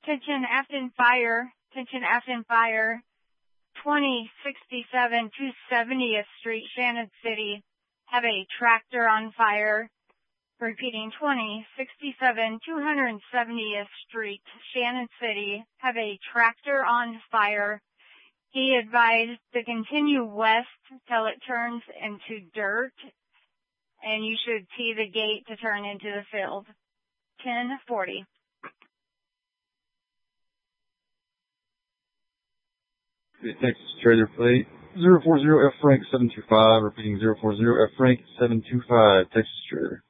Attention Afton Fire, 2067 270th Street, Shannon City, have a tractor on fire. Repeating, 2067 270th Street, Shannon City, have a tractor on fire. He advised to continue west till it turns into dirt, and you should see the gate to turn into the field. 1040. Texas trailer plate 040 F Frank 725, repeating 040 F Frank 725, Texas trailer.